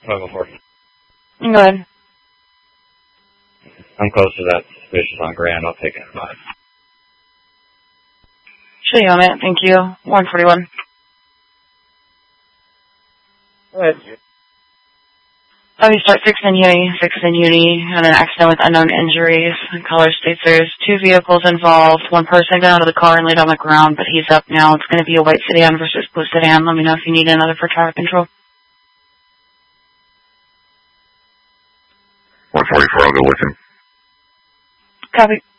504. Go ahead. I'm close to that suspicious on Grand. I'll take it. 5. Show you on it. Thank you. 141. Go ahead. You start 6 in Uni, had an accident with unknown injuries. The caller states there's 2 vehicles involved. One person got out of the car and laid on the ground, but he's up now. It's going to be a white sedan versus blue sedan. Let me know if you need another for traffic control. 144, I'll go with him. Copy.